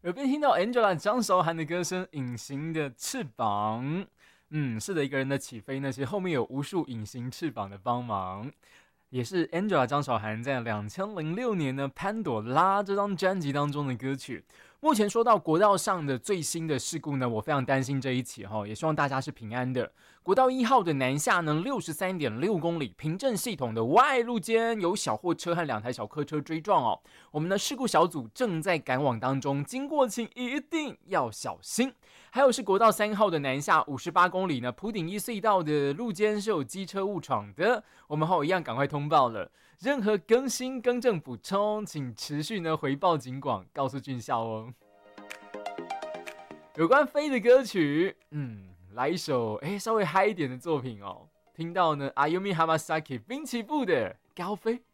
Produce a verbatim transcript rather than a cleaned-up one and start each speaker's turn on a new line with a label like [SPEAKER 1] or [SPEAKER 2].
[SPEAKER 1] 耳边听到 Angela 张韶涵的歌声，《隐形的翅膀》。嗯，是的，一个人的起飞，那些后面有无数隐形翅膀的帮忙。也是 Angela 张韶涵在二零零六年的《潘朵拉》这张专辑当中的歌曲。目前说到国道上的最新的事故呢，我非常担心这一起哈，也希望大家是平安的。国道一号的南下呢，六十三点六公里，平镇系统的外路间有小货车和两台小客车追撞哦。我们的事故小组正在赶往当中，经过请一定要小心。还有是国道三号的南下五十八公里呢，埔顶一隧道的路间是有机车误闯的，我们后一样赶快通报了。任何更新、更正、补充，请持续呢回报警广，告诉俊孝哦。有关飞的歌曲，嗯，来一首哎稍微嗨一点的作品哦。听到呢，Ayumi Hamasaki 滨崎步的《高飞》。